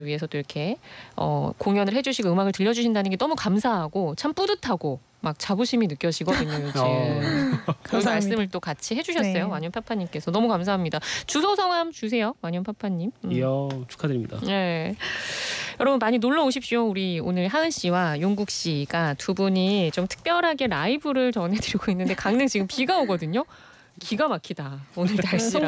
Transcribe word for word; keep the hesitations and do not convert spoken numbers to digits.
위해서 또 이렇게 어, 공연을 해주시고 음악을 들려주신다는 게 너무 감사하고 참 뿌듯하고 막 자부심이 느껴지거든요. 요즘. 어. 그런 말씀을 또 같이 해주셨어요. 네. 완연파파님께서. 너무 감사합니다. 주소 성함 주세요. 완연파파님. 음. 이야, 축하드립니다. 네. 여러분 많이 놀러 오십시오. 우리 오늘 하은 씨와 용국 씨가 두 분이 좀 특별하게 라이브를 전해드리고 있는데 강릉 지금 비가 오거든요. 기가 막히다. 오늘 날씨라.